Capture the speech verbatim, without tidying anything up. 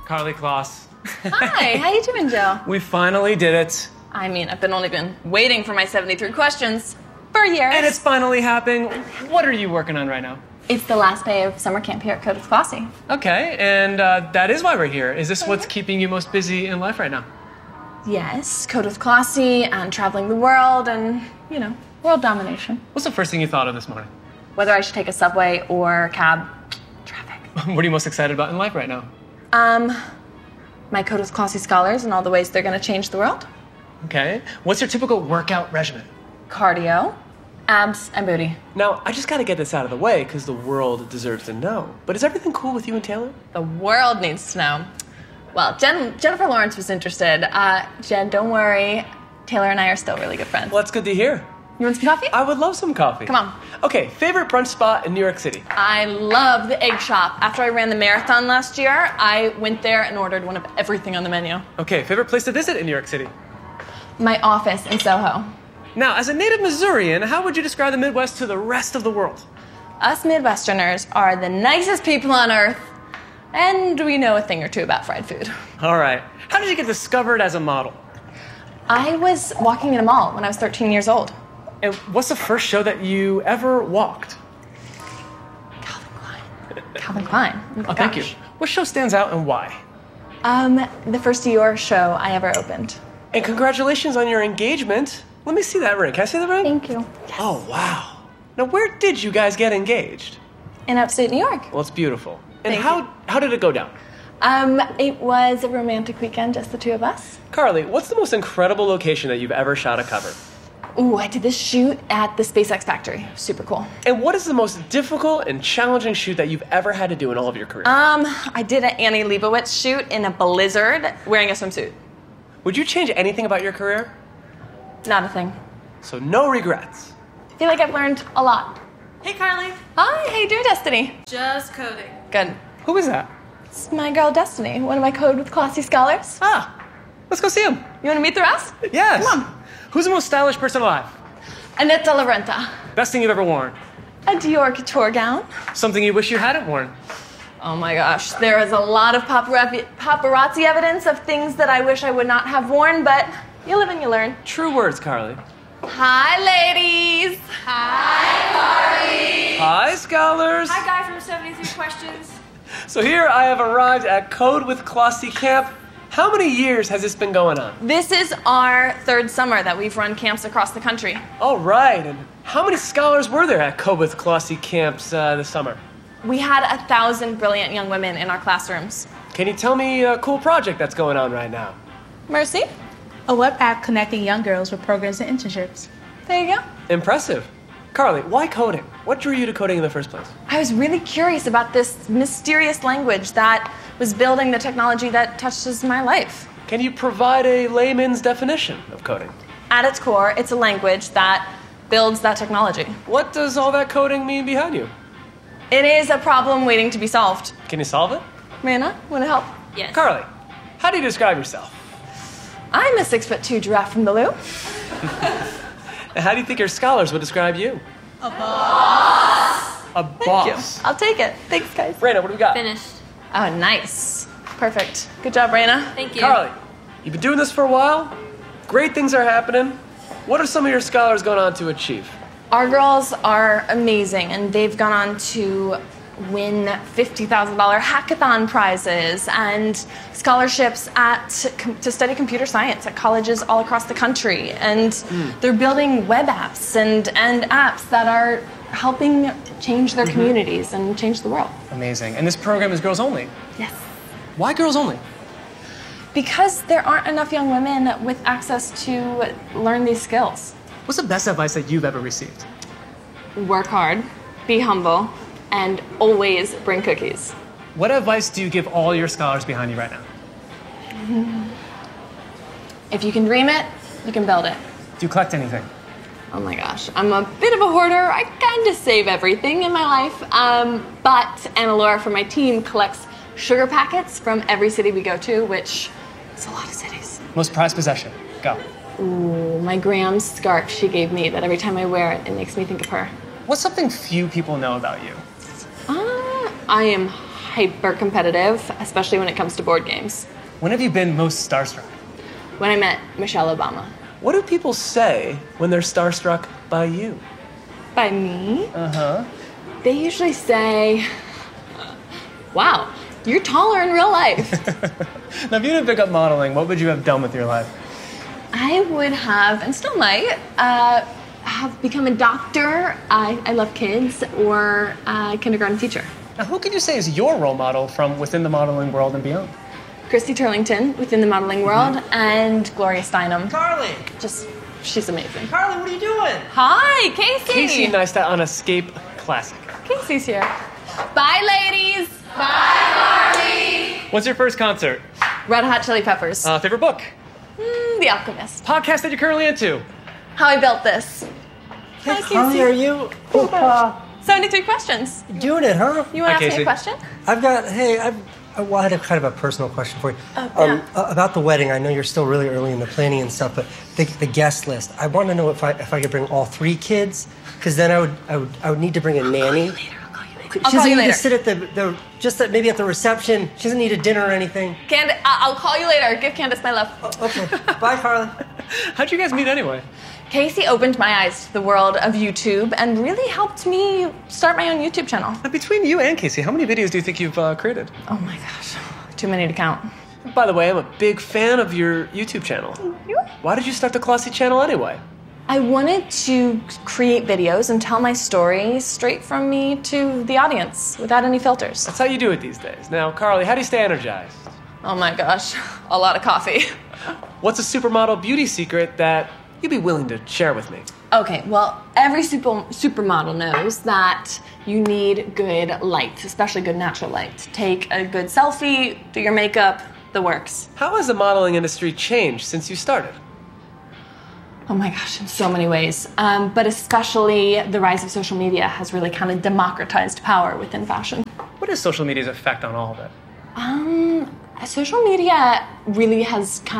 Carly Kloss. Hi, how you doing, Joe? We finally did it. I mean, I've been only been waiting for my seventy-three questions for years. And it's finally happening. What are you working on right now? It's the last day of summer camp here at Code with Klossy. Okay, and uh, that is why we're here. Is this what's keeping you most busy in life right now? Yes, Code with Klossy and traveling the world and, you know, world domination. What's the first thing you thought of this morning? Whether I should take a subway or cab. Traffic. What are you most excited about in life right now? Um, my Code with Klossy scholars and all the ways they're going to change the world. Okay. What's your typical workout regimen? Cardio, abs, and booty. Now, I just gotta get this out of the way because the world deserves to know. But is everything cool with you and Taylor? The world needs to know. Well, Jen, Jennifer Lawrence was interested. Uh, Jen, don't worry. Taylor and I are still really good friends. Well, that's good to hear. You want some coffee? I would love some coffee. Come on. Okay, favorite brunch spot in New York City? I love the Egg Shop. After I ran the marathon last year, I went there and ordered one of everything on the menu. Okay, favorite place to visit in New York City? My office in Soho. Now, as a native Missourian, how would you describe the Midwest to the rest of the world? Us Midwesterners are the nicest people on earth, and we know a thing or two about fried food. All right. How did you get discovered as a model? I was walking in a mall when I was thirteen years old. And what's the first show that you ever walked? Calvin Klein. Calvin Klein. Oh, Oh, thank you. gosh. What show stands out and why? Um, the first Dior show I ever opened. And congratulations on your engagement. Let me see that ring. Can I see the ring? Thank you. Oh, wow. Now, where did you guys get engaged? In upstate New York. Well, it's beautiful. And Thank how you. how did it go down? Um, it was a romantic weekend, just the two of us. Carly, what's the most incredible location that you've ever shot a cover? Ooh, I did this shoot at the SpaceX factory. Super cool. And what is the most difficult and challenging shoot that you've ever had to do in all of your career? Um, I did an Annie Leibovitz shoot in a blizzard wearing a swimsuit. Would you change anything about your career? Not a thing. So no regrets. I feel like I've learned a lot. Hey, Carly. Hi, how you doing, Destiny? Just coding. Good. Who is that? It's my girl, Destiny, one of my Code with Klossy scholars. Ah, let's go see him. You want to meet the rest? Yes. Come on. Who's the most stylish person alive? Annette de la Renta. Best thing you've ever worn? A Dior couture gown. Something you wish you hadn't worn? Oh my gosh, there is a lot of paparazzi, paparazzi evidence of things that I wish I would not have worn, but you live and you learn. True words, Carly. Hi, ladies. Hi, scholars. Hi, guy from seventy-three questions. So here I have arrived at Code with Klossy Camp. How many years has this been going on? This is our third summer that we've run camps across the country. All right, and how many scholars were there at Code with Klossy Camps uh, this summer? We had a thousand brilliant young women in our classrooms. Can you tell me a cool project that's going on right now? Mercy, A web app connecting young girls with programs and internships. there you go. Impressive. Carly, why coding? What drew you to coding in the first place? I was really curious about this mysterious language that was building the technology that touches my life. Can you provide a layman's definition of coding? At its core, it's a language that builds that technology. What does all that coding mean behind you? It is a problem waiting to be solved. Can you solve it? Mariana, want to help? Yes. Carly, how do you describe yourself? I'm a six foot two giraffe from the Lou. And how do you think your scholars would describe you? A Thank boss. you. I'll take it. Thanks, guys. Raina, what do we got? Finished. Oh, nice. Perfect. Good job, Raina. Thank you. Carly, you've been doing this for a while. Great things are happening. What are some of your scholars going on to achieve? Our girls are amazing, and they've gone on to win fifty thousand dollars hackathon prizes and scholarships at to study computer science at colleges all across the country. And Mm. they're building web apps and, and apps that are helping change their communities and change the world. Amazing. And this program is girls only. Yes. Why girls only? Because there aren't enough young women with access to learn these skills. What's the best advice that you've ever received? Work hard, be humble, and always bring cookies. What advice do you give all your scholars behind you right now? If you can dream it, you can build it. Do you collect anything? Oh my gosh, I'm a bit of a hoarder. I kind of save everything in my life. Um, but Anna Laura from my team collects sugar packets from every city we go to, which is a lot of cities. Most prized possession. Go. Ooh, my Graham's scarf she gave me that every time I wear it, it makes me think of her. What's something few people know about you? Uh, I am hyper competitive, especially when it comes to board games. When have you been most starstruck? When I met Michelle Obama. What do people say when they're starstruck by you? By me? Uh-huh. They usually say, wow, you're taller in real life. Now, if you didn't pick up modeling, what would you have done with your life? I would have, and still might, uh, have become a doctor. I, I love kids, or a kindergarten teacher. Now, who can you say is your role model from within the modeling world and beyond? Christy Turlington within the modeling world, mm-hmm. and Gloria Steinem. Carly! Just, she's amazing. Carly, what are you doing? Hi, Casey! Casey Neistat on Escape Classic. Casey's here. Bye, ladies! Bye, Carly! What's your first concert? Red Hot Chili Peppers. Uh, favorite book? Mm, The Alchemist. Podcast that you're currently into? How I Built This. Hey, Hi, Carly, Casey. are you uh, seventy-three questions. doing it, huh? You want Hi, to ask me Casey. a question? I've got, hey, I've, I well, I had a kind of a personal question for you. Oh, um, yeah. uh, about the wedding, I know you're still really early in the planning and stuff, but the, the guest list, I want to know if I if I could bring all three kids, because then I would, I would I would need to bring a nanny. I'll call you later. I'll call you later. She I'll doesn't call you need later. to sit at the, the just at, maybe at the reception. She doesn't need a dinner or anything. Cand- I- I'll call you later. Give Candace my love. Oh, okay, bye, Carly. How'd you guys meet anyway? Casey opened my eyes to the world of YouTube and really helped me start my own YouTube channel. Now, between you and Casey, how many videos do you think you've uh, created? Oh my gosh, too many to count. By the way, I'm a big fan of your YouTube channel. Why did you start the Classy channel anyway? I wanted to create videos and tell my story straight from me to the audience without any filters. That's how you do it these days. Now, Carly, how do you stay energized? Oh my gosh, a lot of coffee. What's a supermodel beauty secret that you'd be willing to share with me? Okay, well, every super, supermodel knows that you need good light, especially good natural light. Take a good selfie, do your makeup, the works. How has the modeling industry changed since you started? Oh my gosh, in so many ways. Um, but especially the rise of social media has really kind of democratized power within fashion. What is social media's effect on all of it? Um, social media really has kind